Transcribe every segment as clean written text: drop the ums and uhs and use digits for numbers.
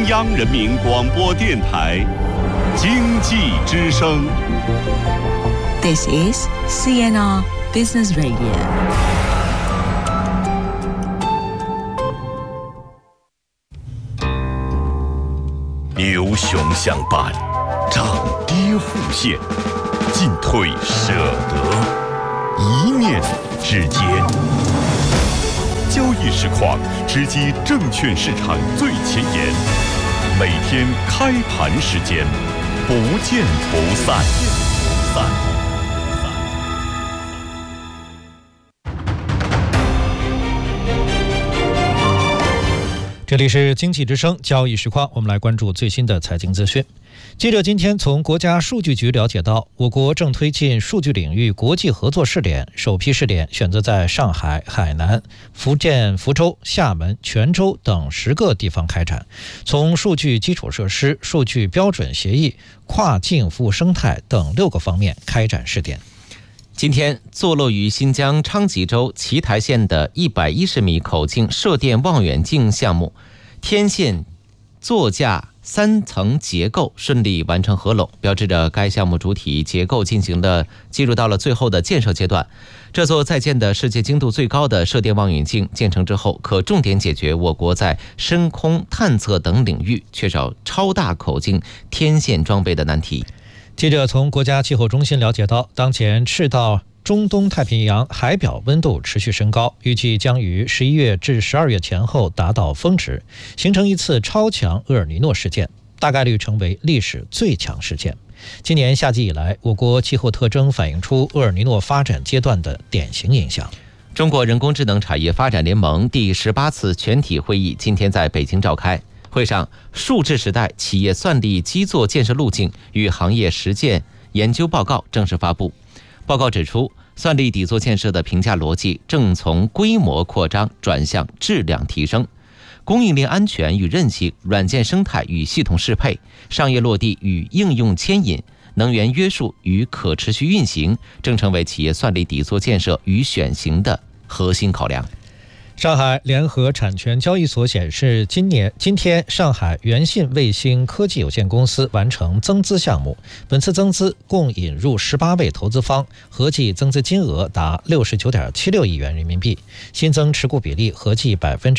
央人民广播电台经济之声。 This is CNR Business Radio。 牛熊相伴，涨跌互现，进退舍得，一念之间。交易实况直击证券市场最前沿，每天开盘时间，不见不散。 这里是经济之声交易实况，我们来关注最新的财经资讯。记者今天从国家数据局了解到，我国正推进数据领域国际合作试点，首批试点选择在上海、海南、福建福州、厦门、泉州等10个地方开展，从数据基础设施、数据标准协议、跨境服务生态等6个方面开展试点。 今天，坐落于新疆昌吉州奇台县的110米口径射电望远镜项目，天线座架3层结构顺利完成合拢，标志着该项目主体结构进入到了最后的建设阶段。这座在建的世界精度最高的射电望远镜建成之后，可重点解决我国在深空探测等领域缺少超大口径天线装备的难题。 记者从国家气候中心了解到，当前赤道中东太平洋海表温度持续升高，预计将于11月至12月前后达到峰值，形成一次超强厄尔尼诺事件，大概率成为历史最强事件。今年夏季以来，我国气候特征反映出厄尔尼诺发展阶段的典型影响。 中国人工智能产业发展联盟第18次全体会议今天在北京召开。会上，数字时代企业算力基座建设路径与行业实践研究报告正式发布。报告指出，算力底座建设的评价逻辑正从规模扩张转向质量提升，供应链安全与韧性、软件生态与系统适配、商业落地与应用牵引、能源约束与可持续运行，正成为企业算力底座建设与选型的核心考量。 上海联合产权交易所显示，今天上海原信卫星科技有限公司完成增资项目，本次增资共引入18位投资方，合计增资金额达69.76亿元人民币，新增持股比例合计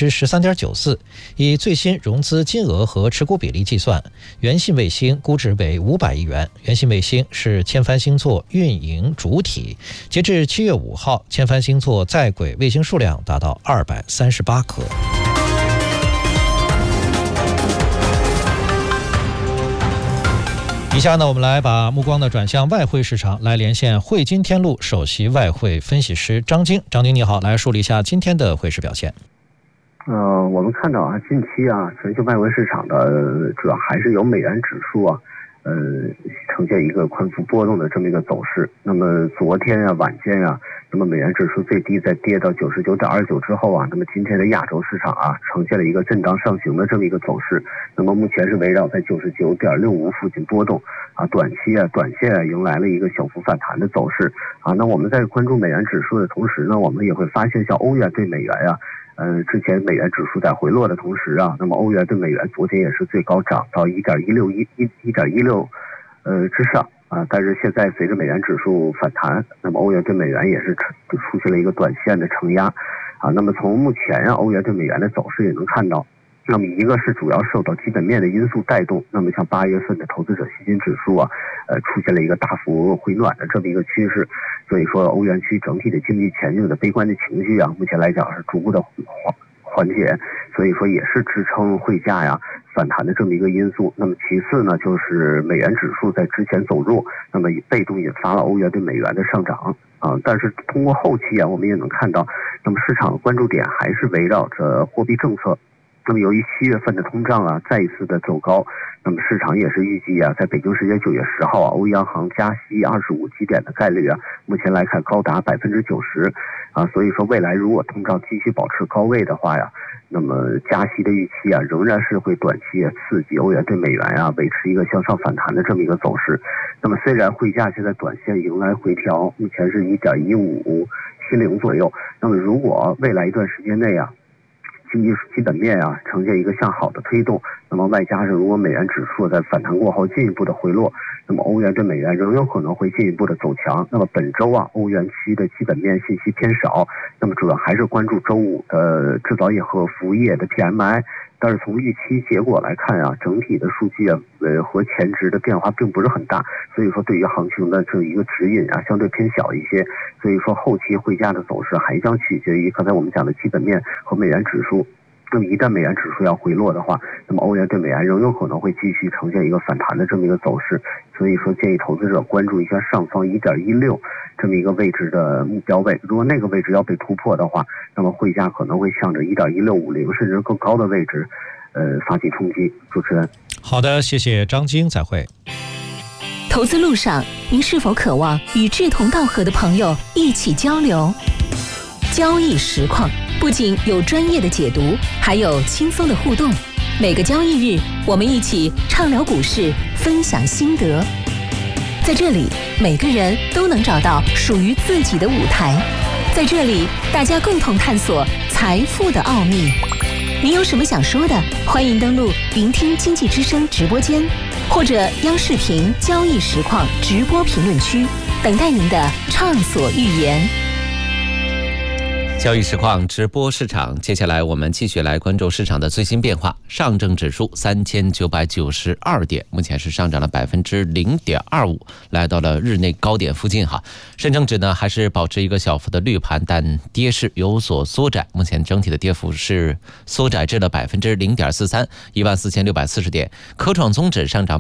13.94%。以最新融资金额和持股比例计算，原信卫星估值为500亿元。原信卫星是千帆星座运营主体，截至7月5号，千帆星座在轨卫星数量达到238颗。以下呢，我们来把目光转向外汇市场，来连线汇金天路首席外汇分析师张晶。张晶你好，来梳理一下今天的汇市表现。 我们看到近期全球外汇市场的主要还是由美元指数呈现一个宽幅波动的这么一个走势。那么昨天晚间那么美元指数最低在跌到99.29之后那么今天的亚洲市场呈现了一个震荡上行的这么一个走势。那么目前是围绕在99.65附近波动短线迎来了一个小幅反弹的走势那我们在关注美元指数的同时呢，我们也会发现像欧元对美元之前美元指数在回落的同时那么欧元对美元昨天也是最高涨到1.16之上但是现在随着美元指数反弹，那么欧元对美元也是出现了一个短线的承压那么从目前欧元对美元的走势也能看到，那么一个是主要受到基本面的因素带动，那么像8月份的投资者信心指数出现了一个大幅回暖的这么一个趋势，所以说欧元区整体的经济前景的悲观的情绪目前来讲是逐步的缓解，所以说也是支撑汇价反弹的这么一个因素。那么其次呢，就是美元指数在之前走弱，那么被动引发了欧元对美元的上涨但是通过后期我们也能看到，那么市场的关注点还是围绕着货币政策。那么由于7月份的通胀再一次的走高，那么市场也是预计在北京时间9月10号欧央行加息25基点的概率目前来看高达90%所以说未来如果通胀继续保持高位的话那么加息的预期仍然是会短期刺激欧元对美元维持一个向上反弹的这么一个走势。那么虽然汇价现在短线迎来回调，目前是1.1570左右，那么如果未来一段时间内经济基本面啊呈现一个向好的推动，那么外加上如果美元指数在反弹过后进一步的回落，那么欧元对美元仍有可能会进一步的走强。那么本周啊，欧元区的基本面信息偏少，那么主要还是关注周五的制造业和服务业的 PMI。但是从预期结果来看啊，整体的数据啊，和前值的变化并不是很大，所以说对于行情的这一个指引啊，相对偏小一些。所以说后期汇价的走势还将取决于刚才我们讲的基本面和美元指数。那么一旦美元指数要回落的话，那么欧元对美元仍有可能会继续呈现一个反弹的这么一个走势。所以说建议投资者关注一下上方 1.16 这么一个位置的目标位，如果那个位置要被突破的话，那么汇价可能会向着 1.1650 甚至更高的位置发起冲击。主持人， 好的，谢谢张晶，再会。 投资路上，您是否渴望与志同道合的朋友一起交流？交易实况不仅有专业的解读，还有轻松的互动。每个交易日，我们一起畅聊股市，分享心得。在这里，每个人都能找到属于自己的舞台。在这里，大家共同探索财富的奥秘。您有什么想说的？欢迎登录聆听经济之声直播间，或者央视频交易实况直播评论区，等待您的畅所欲言。 交易实况直播市场，接下来我们继续来关注市场的最新变化。上证指数3992点，目前是上涨了0.25%，来到了日内高点附近哈。深成指呢还是保持一个小幅的绿盘，但跌势有所缩窄，目前整体的跌幅是缩窄至了0.43%，14640点。科创综指上涨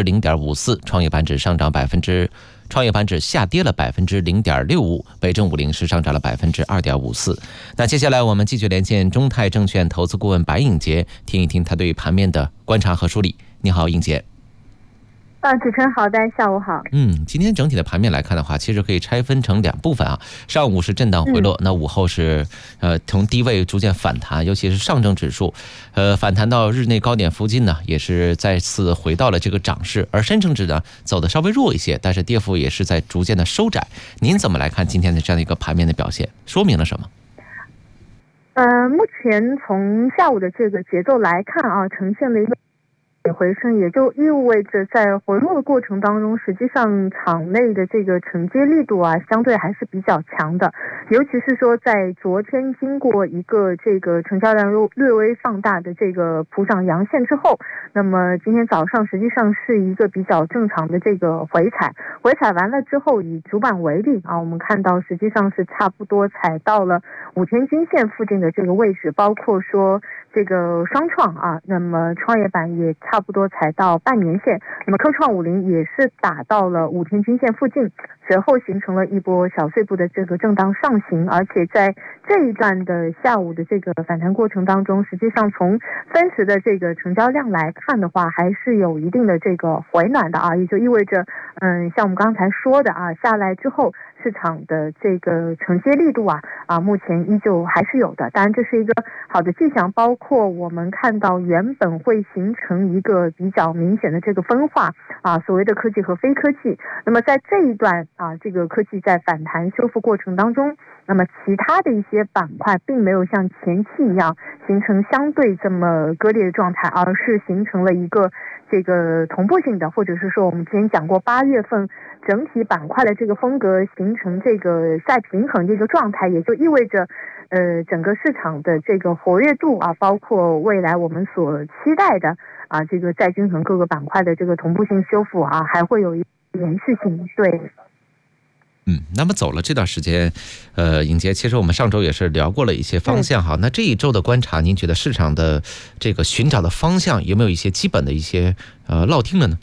0.54%，创业板指上涨创业板指下跌了0.65%，北证50是上涨了2.54%。那接下来我们继续连线中泰证券投资顾问白颖杰，听一听他对盘面的观察和梳理。你好，颖杰。 主持人好，大家下午好。 今天整体的盘面来看的话，其实可以拆分成两部分啊。上午是震荡回落，那午后是从低位逐渐反弹，尤其是上证指数反弹到日内高点附近呢，也是再次回到了这个涨势。而深成指呢走的稍微弱一些，但是跌幅也是在逐渐的收窄。您怎么来看今天的这样的一个盘面的表现？说明了什么？ 目前从下午的这个节奏来看啊，呈现了一个回升，也就意味着在回落的过程当中，实际上场内的这个承接力度啊，相对还是比较强的。尤其是说在昨天经过一个这个成交量略微放大的这个普涨阳线之后，那么今天早上实际上是一个比较正常的这个回踩完了之后，以主板为例啊，我们看到实际上是差不多踩到了5天均线附近的这个位置，包括说这个双创啊，那么创业板也差不多踩到半年线，那么科创50也是打到了5天均线附近，随后形成了一波小碎步的这个震荡上行。而且在这一段的下午的这个反弹过程当中，实际上从分时的这个成交量来看的话，还是有一定的这个回暖的啊，也就意味着像我们刚才说的啊，下来之后市场的这个承接力度啊目前依旧还是有的。当然这是一个好的迹象，包括我们看到原本会形成一个比较明显的这个分化啊，所谓的科技和非科技。那么在这一段啊，这个科技在反弹修复过程当中，那么其他的一些板块并没有像前期一样形成相对这么割裂的状态，而是形成了一个这个同步性的，或者是说我们之前讲过8月份整体板块的这个风格形成这个再平衡的一个状态，也就意味着整个市场的这个活跃度啊，包括未来我们所期待的啊这个再均衡各个板块的这个同步性修复啊，还会有一个延续性。对。 那么走了这段时间，颖杰，其实我们上周也是聊过了一些方向哈。那这一周的观察，您觉得市场的这个寻找的方向有没有一些基本的一些落听了呢？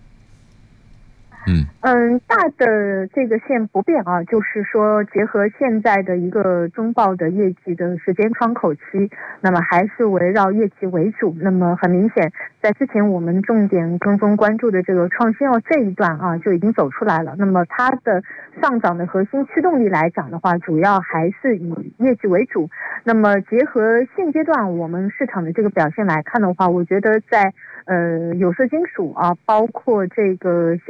大的这个线不变啊，就是说结合现在的一个中报的业绩的时间窗口期，那么还是围绕业绩为主。那么很明显，在之前我们重点跟踪关注的这个创新药这一段啊，就已经走出来了。那么它的上涨的核心驱动力来讲的话，主要还是以业绩为主。那么结合现阶段我们市场的这个表现来看的话，我觉得在有色金属啊，包括这个新能源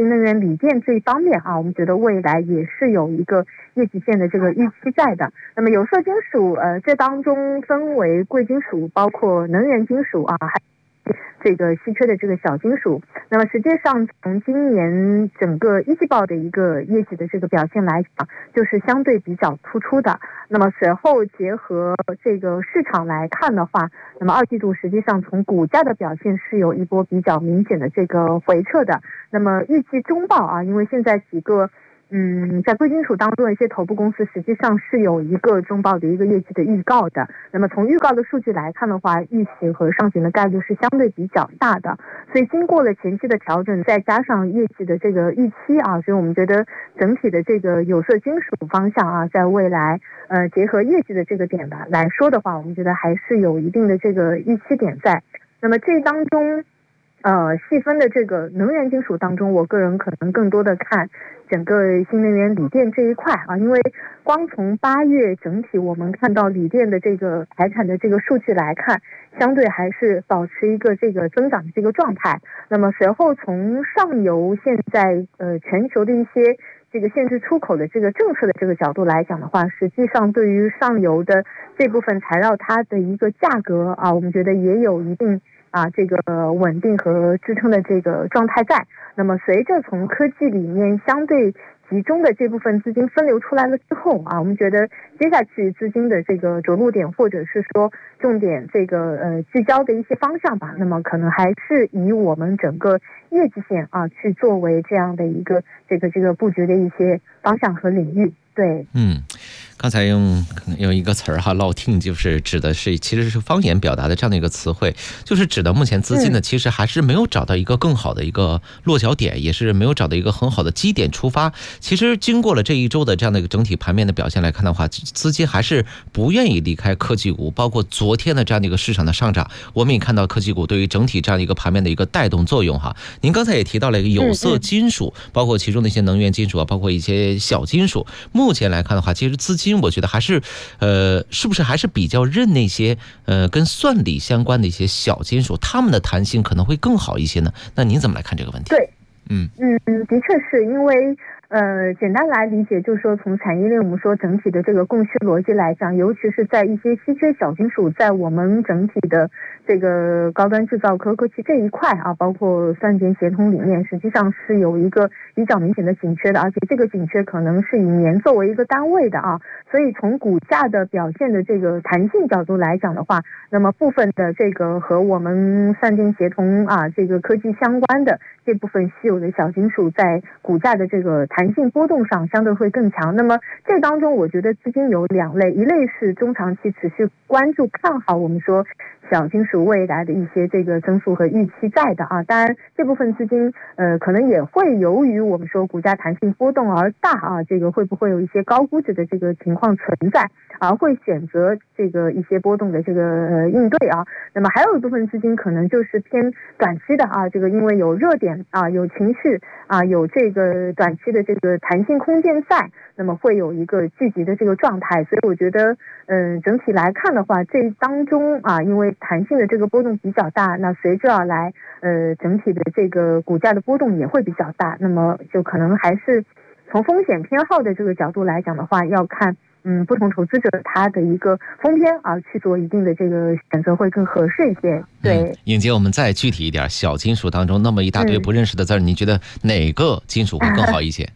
锂电这一方面啊，我们觉得未来也是有一个业绩线的这个预期在的。那么有色金属这当中分为贵金属，包括能源金属啊，还这个稀缺的这个小金属。那么实际上从今年整个一季报的一个业绩的这个表现来讲，就是相对比较突出的。那么随后结合这个市场来看的话，那么二季度实际上从股价的表现是有一波比较明显的这个回撤的。那么预计中报啊，因为现在几个在贵金属当中的一些头部公司实际上是有一个中报的一个业绩的预告的。那么从预告的数据来看的话，预期和上行的概率是相对比较大的。所以经过了前期的调整，再加上业绩的这个预期啊，所以我们觉得整体的这个有色金属方向啊，在未来结合业绩的这个点吧来说的话，我们觉得还是有一定的这个预期点在。那么这当中细分的这个能源金属当中，我个人可能更多的看整个新能源锂电这一块啊，因为光从8月整体我们看到锂电的这个排产的这个数据来看，相对还是保持一个这个增长的这个状态。那么随后从上游现在全球的一些这个限制出口的这个政策的这个角度来讲的话，实际上对于上游的这部分材料它的一个价格啊，我们觉得也有一定这个稳定和支撑的这个状态在。那么随着从科技里面相对集中的这部分资金分流出来了之后啊，我们觉得接下去资金的这个着陆点或者是说重点这个聚焦的一些方向吧，那么可能还是以我们整个业绩线啊去作为这样的一个这个布局的一些方向和领域。对， 刚才用一个词儿哈，落听，就是指的是其实是方言表达的这样的一个词汇，就是指的目前资金呢，其实还是没有找到一个更好的一个落脚点，也是没有找到一个很好的基点出发。其实经过了这一周的这样的一个整体盘面的表现来看的话，资金还是不愿意离开科技股，包括昨天的这样的一个市场的上涨，我们也看到科技股对于整体这样一个盘面的一个带动作用哈。您刚才也提到了一个有色金属，包括其中的一些能源金属啊，包括一些小金属。目前来看的话，其实资金我觉得还是是不是还是比较认那些跟算力相关的一些小金属，它们的弹性可能会更好一些呢？那您怎么来看这个问题？ 对，的确是因为简单来理解，就是说从产业链我们说整体的这个供需逻辑来讲，尤其是在一些稀缺小金属在我们整体的这个高端制造科技这一块啊，包括算节协同里面，实际上是有一个比较明显的紧缺的，而且这个紧缺可能是以年作为一个单位的啊，所以从股价的表现的这个弹性角度来讲的话，那么部分的这个和我们算节协同啊这个科技相关的这部分稀有的小金属在股价的这个弹性波动上相对会更强。那么这当中我觉得资金有2类，一类是中长期持续关注看好我们说小金属未来的一些这个增速和预期在的啊，当然这部分资金可能也会由于我们说股价弹性波动而大啊，这个会不会有一些高估值的这个情况存在，而会选择这个一些波动的这个应对啊。那么还有一部分资金可能就是偏短期的啊，这个因为有热点啊，有情绪啊，有这个短期的这个弹性空间在，那么会有一个聚集的这个状态。所以我觉得整体来看的话，这当中啊，因为弹性的这个波动比较大，那随之而来整体的这个股价的波动也会比较大，那么就可能还是从风险偏好的这个角度来讲的话，要看不同投资者他的一个风偏啊，去做一定的这个选择会更合适一些。对， 颖姐，我们再具体一点，小金属当中那么一大堆不认识的字儿，你觉得哪个金属会更好一些？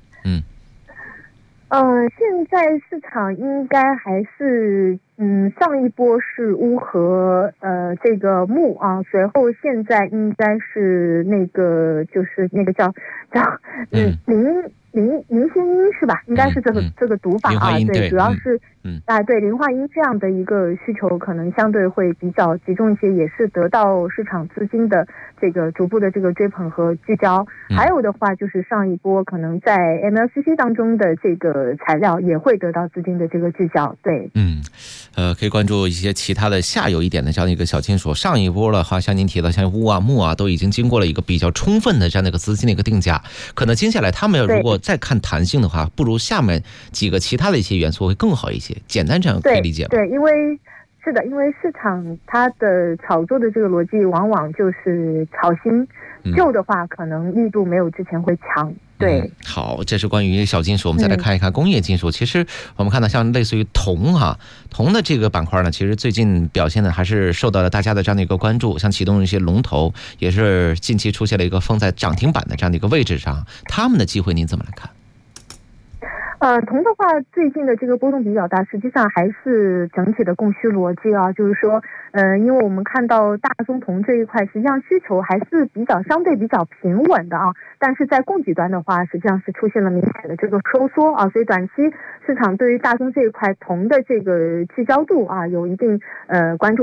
现在市场应该还是上一波是钨和这个钼啊，随后现在应该是那个就是那个叫磷锌铟是吧？应该是这个读法啊，对，主要是对磷化铟这样的一个需求可能相对会比较集中一些，也是得到市场资金的这个逐步的这个追捧和聚焦。还有的话就是上一波可能在 MLCC 当中的这个材料也会得到资金的这个聚焦。对， 可以关注一些其他的下游一点的这样的一个小金属。上一波的话，像您提到像钨啊、钼啊，都已经经过了一个比较充分的这样的一个资金的一个定价，可能接下来他们要如果再看弹性的话，不如下面几个其他的一些元素会更好一些。简单这样可以理解吗？ 对，因为是的，因为市场它的炒作的这个逻辑往往就是炒新，旧的话可能力度没有之前会强。 对， 好，这是关于小金属。我们再来看一看工业金属。其实我们看到像类似于铜铜的这个板块呢，其实最近表现呢还是受到了大家的这样的一个关注。像启动一些龙头，也是近期出现了一个封在涨停板的这样的一个位置上，他们的机会您怎么来看？ 铜的话，最近的这个波动比较大，实际上还是整体的供需逻辑啊，就是说，因为我们看到大宗铜这一块，实际上需求还是相对比较平稳的啊，但是在供给端的话，实际上是出现了明显的这个收缩啊，所以短期市场对于大宗这一块铜的这个聚焦度啊，有一定关注。